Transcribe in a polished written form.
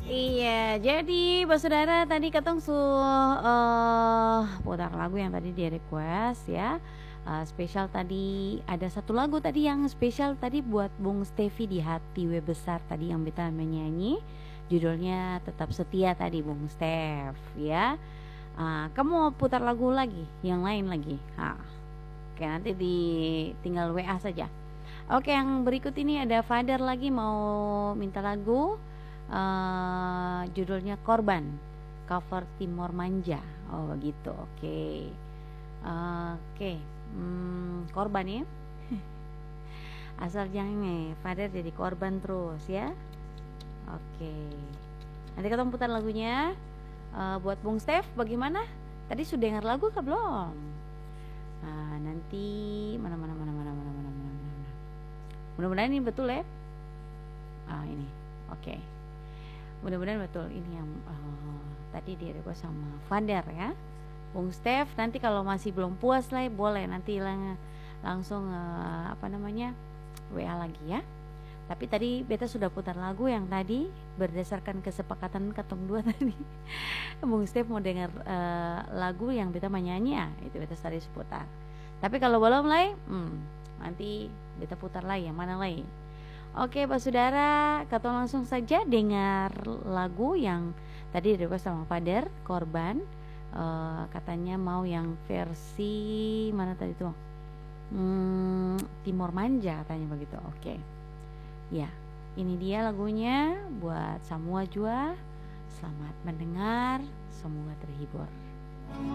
Iya, jadi saudara tadi katong putar lagu yang tadi di request ya. Spesial tadi ada satu lagu tadi yang spesial tadi buat Bung Stevi di hati we besar tadi yang beta menyanyi. Judulnya Tetap Setia tadi Bung Stev ya. Kamu mau putar lagu lagi, yang lain lagi. Oke, nanti tinggal WA saja. Oke, yang berikut ini ada Father lagi mau minta lagu. Judulnya Korban, cover Timor Manja. Oh begitu, oke. Oke, korban ya. Asal jangan nih Father jadi korban terus ya. Oke, nanti kita putar lagunya. Buat Bung Steph bagaimana? Tadi sudah dengar lagu kah belum? Nanti mana. Mudah-mudahan ini betul ya. Ini, oke. Mudah-mudahan betul ini yang tadi di request sama Father ya. Bung Steph nanti kalau masih belum puas lah boleh nanti langsung WA lagi ya. Tapi tadi beta sudah putar lagu yang tadi berdasarkan kesepakatan ketong dua tadi. Bung Steph mau dengar lagu yang beta menyanyi ya, itu beta tadi seputar. Tapi kalau belum lah, nanti beta putar lagi yang mana lagi. Oke, Pak Saudara, kita langsung saja dengar lagu yang tadi request sama Father, Korban. Katanya mau yang versi mana tadi tuh? Timor Manja katanya begitu. Oke. Ya, ini dia lagunya buat semua jua. Selamat mendengar, semoga terhibur.